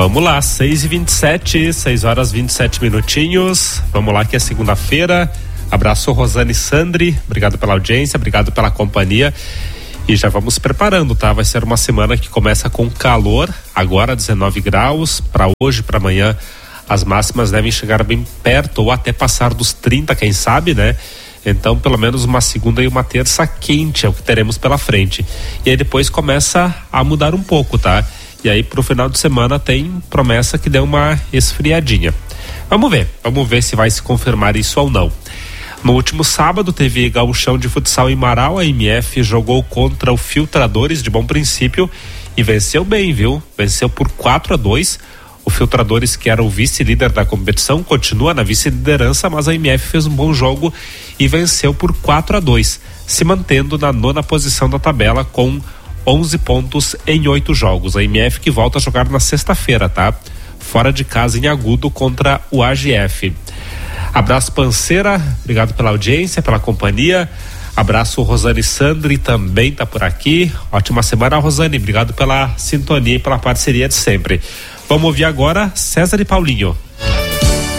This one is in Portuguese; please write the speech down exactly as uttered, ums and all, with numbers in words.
Vamos lá, seis e vinte e sete, seis horas e vinte e sete minutinhos. Vamos lá que é segunda-feira. Abraço, Rosane e Sandri. Obrigado pela audiência, obrigado pela companhia. E já vamos preparando, tá? Vai ser uma semana que começa com calor, agora dezenove graus. Para hoje, para amanhã, as máximas devem chegar bem perto ou até passar dos trinta, quem sabe, né? Então, pelo menos uma segunda e uma terça quente é o que teremos pela frente. E aí depois começa a mudar um pouco, tá? E aí pro final de semana tem promessa que dê uma esfriadinha. Vamos ver, vamos ver se vai se confirmar isso ou não. No último sábado teve gauchão de futsal em Marau, a M F jogou contra o Filtradores de Bom Princípio e venceu bem, viu? Venceu por quatro a dois. O Filtradores, que era o vice-líder da competição, continua na vice-liderança, mas a M F fez um bom jogo e venceu por quatro a dois, se mantendo na nona posição da tabela com onze pontos em oito jogos. A M F que volta a jogar na sexta-feira, tá? Fora de casa em Agudo contra o A G F. Abraço, Panceira, obrigado pela audiência, pela companhia. Abraço, Rosane Sandri, também tá por aqui. Ótima semana, Rosane, obrigado pela sintonia e pela parceria de sempre. Vamos ouvir agora César e Paulinho.